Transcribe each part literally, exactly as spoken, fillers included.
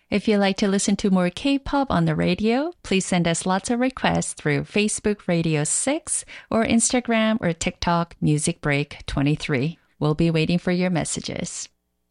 If you'd like to listen to more K-pop on the radio, please send us lots of requests through Facebook Radio six or Instagram or TikTok Music Break twenty-three. We'll be waiting for your messages.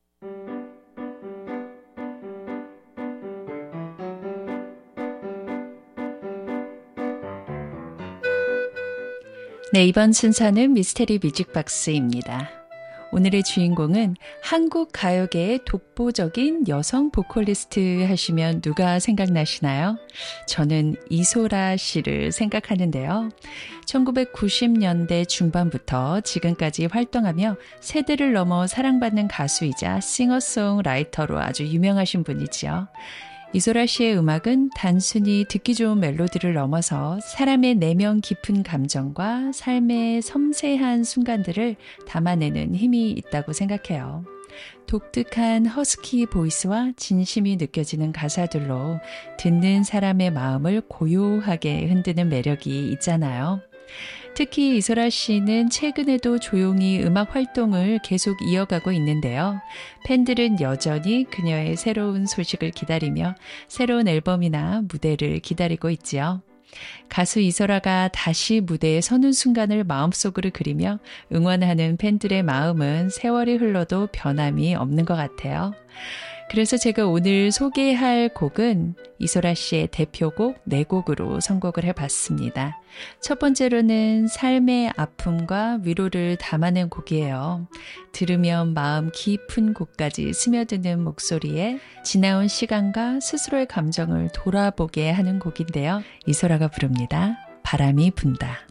네, 이번 순서는 미스테리 뮤직박스입니다. 오늘의 주인공은 한국 가요계의 독보적인 여성 보컬리스트 하시면 누가 생각나시나요? 저는 이소라 씨를 생각하는데요. 천구백구십 년대 중반부터 지금까지 활동하며 세대를 넘어 사랑받는 가수이자 싱어송라이터로 아주 유명하신 분이죠. 이소라 씨의 음악은 단순히 듣기 좋은 멜로디를 넘어서 사람의 내면 깊은 감정과 삶의 섬세한 순간들을 담아내는 힘이 있다고 생각해요. 독특한 허스키 보이스와 진심이 느껴지는 가사들로 듣는 사람의 마음을 고요하게 흔드는 매력이 있잖아요. 특히 이소라 씨는 최근에도 조용히 음악 활동을 계속 이어가고 있는데요. 팬들은 여전히 그녀의 새로운 소식을 기다리며 새로운 앨범이나 무대를 기다리고 있지요. 가수 이소라가 다시 무대에 서는 순간을 마음속으로 그리며 응원하는 팬들의 마음은 세월이 흘러도 변함이 없는 것 같아요. 그래서 제가 오늘 소개할 곡은 이소라 씨의 대표곡 네 곡으로 선곡을 해봤습니다. 첫 번째로는 삶의 아픔과 위로를 담아낸 곡이에요. 들으면 마음 깊은 곳까지 스며드는 목소리에 지나온 시간과 스스로의 감정을 돌아보게 하는 곡인데요. 이소라가 부릅니다. 바람이 분다.